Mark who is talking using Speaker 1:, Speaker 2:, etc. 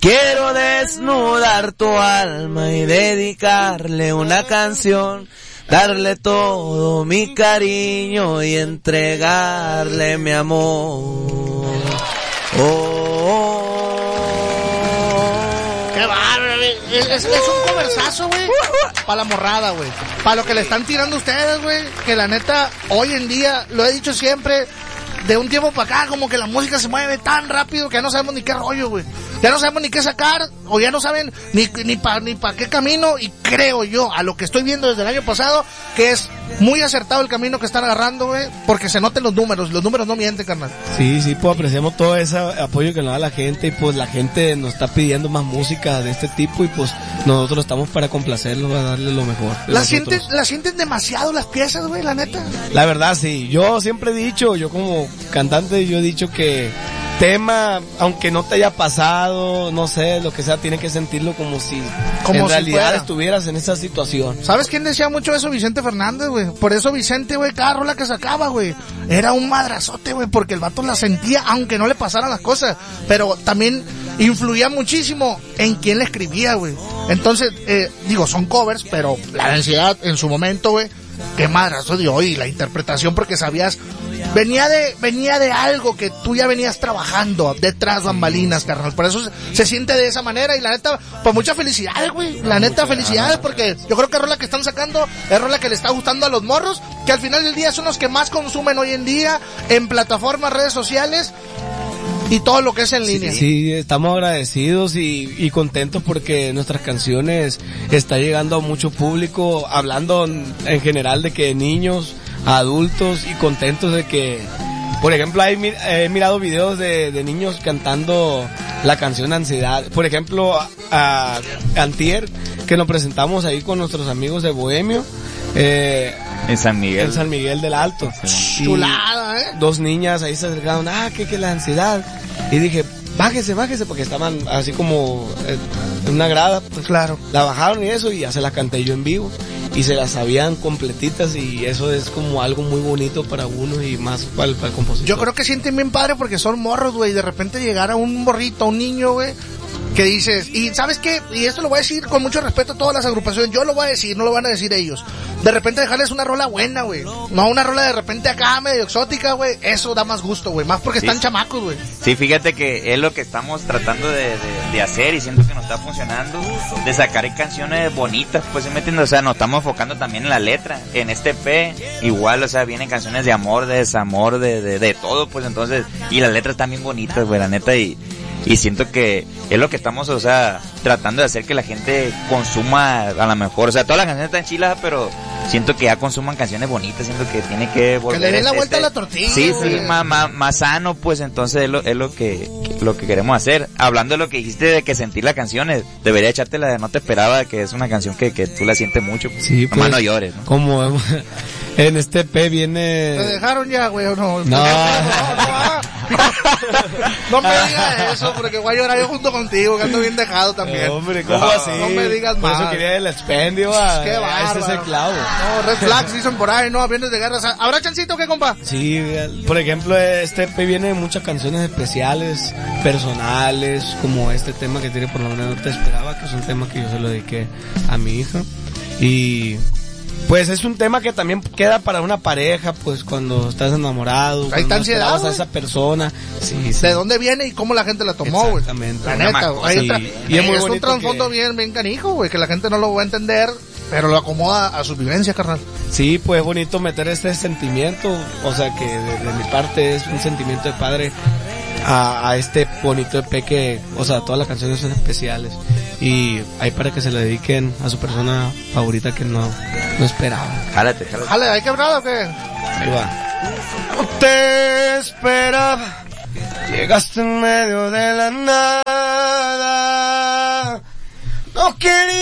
Speaker 1: Quiero desnudar tu alma y dedicarle una canción, darle todo mi cariño y entregarle mi amor.
Speaker 2: Qué bárbaro, es un coversazo, güey, para la morrada, güey, para lo que le están tirando ustedes, güey, que la neta, hoy en día, lo he dicho siempre, de un tiempo para acá, como que la música se mueve tan rápido que ya no sabemos ni qué rollo, güey. Ya no sabemos ni qué sacar, o ya no saben ni pa qué camino, y creo yo, a lo que estoy viendo desde el año pasado, que es muy acertado el camino que están agarrando, güey, porque se noten los números no mienten, carnal.
Speaker 3: Sí, pues apreciamos todo ese apoyo que nos da la gente, y pues la gente nos está pidiendo más música de este tipo, y pues nosotros estamos para complacerlos, para darle lo mejor.
Speaker 2: ¿La sienten demasiado las piezas, güey, la neta?
Speaker 3: La verdad, sí, yo siempre he dicho, yo como cantante, yo he dicho que tema, aunque no te haya pasado, no sé, lo que sea, tienes que sentirlo como si en realidad estuvieras en esa situación.
Speaker 2: ¿Sabes quién decía mucho eso? Vicente Fernández, güey. Por eso Vicente, güey, cada rola que sacaba, güey, era un madrazote, güey, porque el vato la sentía, aunque no le pasaran las cosas, pero también influía muchísimo en quién le escribía, güey. Entonces, son covers, pero la densidad en su momento, güey, qué madrazo dio, y la interpretación, porque sabías, venía de algo que tú ya venías trabajando detrás bambalinas, carnal. Por eso se siente de esa manera, y la neta, pues mucha felicidad, güey. La neta, felicidades, porque yo creo que rola que están sacando es rola que le está gustando a los morros, que al final del día son los que más consumen hoy en día en plataformas, redes sociales y todo lo que es en línea.
Speaker 3: Sí, estamos agradecidos y contentos porque nuestras canciones está llegando a mucho público, hablando en general de que niños, adultos, y contentos de que, por ejemplo, he mirado videos de niños cantando la canción Ansiedad. Por ejemplo, a antier, que nos presentamos ahí con nuestros amigos de Bohemio,
Speaker 4: en San
Speaker 3: Miguel del Alto.
Speaker 2: Chulada,
Speaker 3: Dos niñas ahí se acercaron, que la ansiedad. Y dije, bájese, porque estaban así como en una grada, pues
Speaker 2: claro.
Speaker 3: La bajaron y eso, y ya se la canté yo en vivo. Y se las sabían completitas, y eso es como algo muy bonito para uno y más para el compositor.
Speaker 2: Yo creo que sienten bien padre porque son morros, güey, de repente llegar a un morrito, a un niño, güey, que dices, y ¿sabes qué? Y esto lo voy a decir con mucho respeto a todas las agrupaciones, yo lo voy a decir, no lo van a decir ellos. De repente dejarles una rola buena, güey. No una rola de repente acá medio exótica, güey. Eso da más gusto, güey. Más porque están chamacos, güey.
Speaker 4: Sí, fíjate que es lo que estamos tratando de hacer, y siento que nos está funcionando, de sacar canciones bonitas, pues, ¿sí me entiendes? O sea, nos estamos enfocando también en la letra. En este EP, igual, o sea, vienen canciones de amor, de desamor, de todo, pues, entonces, y las letras también bonitas, güey, la neta, y siento que es lo que estamos, o sea, tratando de hacer que la gente consuma a lo mejor, o sea, todas las canciones están chilas, pero siento que ya consuman canciones bonitas, siento que tiene que volver.
Speaker 2: Que le den la vuelta a la tortilla.
Speaker 4: Sí, más sano, pues, entonces es lo que queremos hacer. Hablando de lo que dijiste de que sentir las canciones, debería echarte la de No Te Esperaba, que es una canción que tú la sientes mucho.
Speaker 3: Sí, pues,
Speaker 4: no llores, ¿no?
Speaker 3: Como en este EP viene...
Speaker 2: ¿Te dejaron ya, güey, o no?
Speaker 3: No.
Speaker 2: No me digas eso, porque voy a llorar yo junto contigo, que ando bien dejado también.
Speaker 3: Hombre, ¿cómo así?
Speaker 2: No me digas más.
Speaker 3: Por eso quería el expendio.
Speaker 2: Qué bárbaro.
Speaker 3: Ese es el clavo.
Speaker 2: No, red flags dicen por ahí, no, aviones de guerra. ¿Habrá chancito o qué, compa?
Speaker 3: Sí, por ejemplo, este EP viene muchas canciones especiales, personales, como este tema que tiene por lo menos No Te Esperaba, que es un tema que yo se lo dediqué a mi hija. Y pues es un tema que también queda para una pareja, pues cuando estás enamorado,
Speaker 2: hay
Speaker 3: cuando
Speaker 2: ansiedad,
Speaker 3: a esa persona. Sí.
Speaker 2: ¿De dónde viene y cómo la gente la tomó, güey?
Speaker 3: Exactamente.
Speaker 2: La neta, güey.
Speaker 3: Y es muy
Speaker 2: un trasfondo bien canijo, güey, que la gente no lo va a entender, pero lo acomoda a su vivencia, carnal.
Speaker 3: Sí, pues es bonito meter este sentimiento, o sea que de mi parte es un sentimiento de padre a este bonito EP que, o sea, todas las canciones son especiales. Y ahí para que se le dediquen a su persona favorita que no esperaba.
Speaker 4: Jálate.
Speaker 2: Jale, ¿hay quebrado o qué?
Speaker 3: Ahí va. No te esperaba, llegaste en medio de la nada, no quería